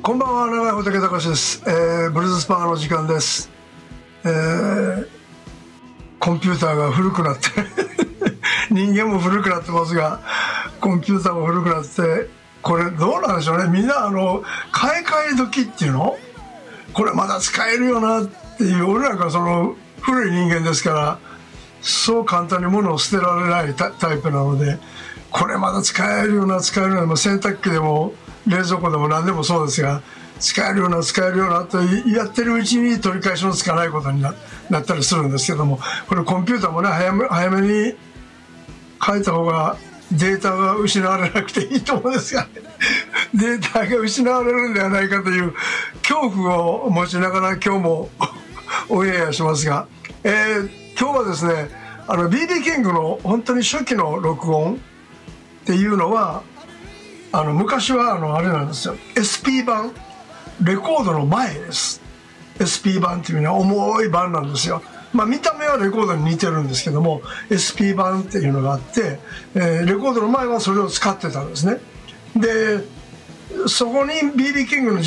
こんばんは、長井仏隆です。ブルースパワーの時間です。コンピューターが古くなって人間も古くなってますが、コンピューターも古くなって、これどうなんでしょうね。みんな買い替え時っていうの、これまだ使えるよなっていう、俺なんかその古い人間ですから、そう簡単に物を捨てられないタイプなので、これまだ使えるような洗濯機でも冷蔵庫でも何でもそうですが、使えるようなとやってるうちに取り返しのつかないことになったりするんですけども、これコンピューターもね、早めに変えた方がデータが失われなくていいと思うんですがデータが失われるんではないかという恐怖を持ちながら今日もオンエアしますが、今日はですね、BB キングの本当に初期の録音っていうのは、昔はあれなんですよ、 SP 版、レコードの前です。 SP 版っていうのは重い版なんですよ。見た目はレコードに似てるんですけども、 SP 版っていうのがあって、レコードの前はそれを使ってたんですね。でそこに BB キングの